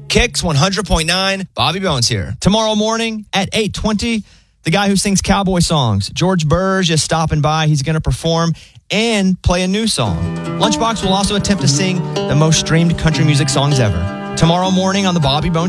Kicks 100.9. Bobby Bones here. Tomorrow morning at 8:20, the guy who sings cowboy songs, George Burge, is stopping by. He's going to perform and play a new song. Lunchbox will also attempt to sing the most streamed country music songs ever. Tomorrow morning on the Bobby Bones